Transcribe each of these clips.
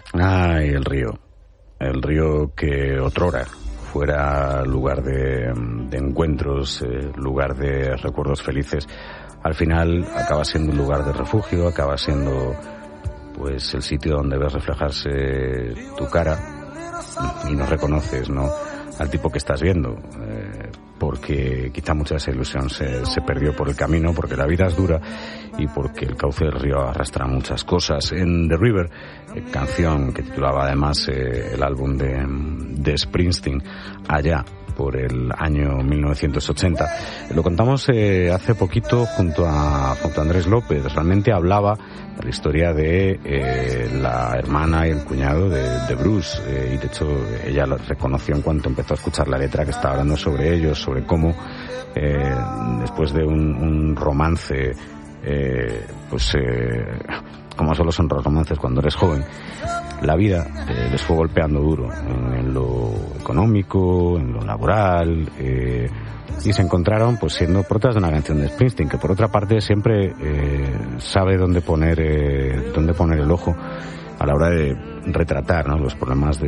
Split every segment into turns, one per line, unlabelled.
Ay, el río que otrora fuera lugar de encuentros, lugar de recuerdos felices, al final acaba siendo un lugar de refugio, acaba siendo pues el sitio donde ves reflejarse tu cara y no reconoces, ¿no?, al tipo que estás viendo, porque quizá mucha de esa ilusión se perdió por el camino, porque la vida es dura y porque el cauce del río arrastra muchas cosas. En The River, canción que titulaba además el álbum de Springsteen, allá por el año 1980. Lo contamos hace poquito junto a Andrés López. Realmente hablaba de la historia de la hermana y el cuñado de Bruce, y de hecho ella lo reconoció en cuanto empezó a escuchar la letra, que estaba hablando sobre ellos, sobre cómo después de un romance, como solo son los romances cuando eres joven, la vida les fue golpeando duro en lo económico, en lo laboral, y se encontraron pues siendo protas de una canción de Springsteen, que por otra parte siempre sabe dónde poner el ojo a la hora de retratar, ¿no?, los problemas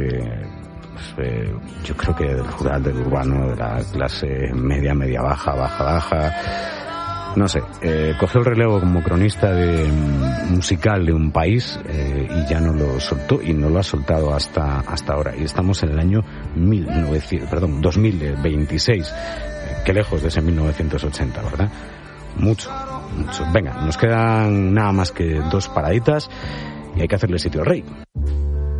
yo creo que del rural, del urbano, de la clase media, media baja, baja. No sé, cogió el relevo como cronista musical de un país, y ya no lo soltó, y no lo ha soltado hasta ahora. Y estamos en el año 2026. Qué lejos de ese 1980, ¿verdad? Mucho. Venga, nos quedan nada más que 2 paraditas y hay que hacerle sitio al rey.